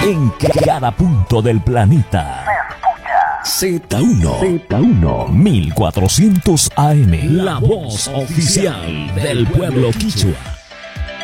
en cada punto del planeta. Z1 1400 AM, la voz oficial del pueblo quichua.